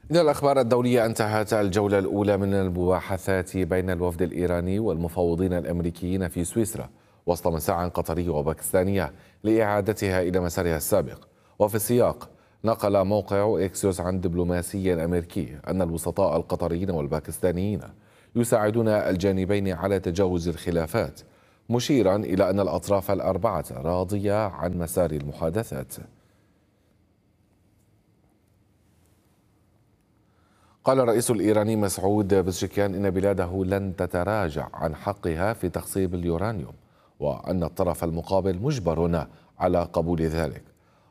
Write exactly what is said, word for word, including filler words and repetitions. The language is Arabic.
من الأخبار الدولية، انتهت الجولة الأولى من المباحثات بين الوفد الإيراني والمفوضين الأمريكيين في سويسرا وسط مساع قطرية وباكستانية لإعادتها إلى مسارها السابق. وفي السياق، نقل موقع إكسيوس عن دبلوماسي أمريكي أن الوسطاء القطريين والباكستانيين يساعدون الجانبين على تجاوز الخلافات، مشيرا إلى أن الأطراف الأربعة راضية عن مسار المحادثات. قال الرئيس الإيراني مسعود بزشكيان إن بلاده لن تتراجع عن حقها في تخصيب اليورانيوم، وأن الطرف المقابل مجبر على قبول ذلك.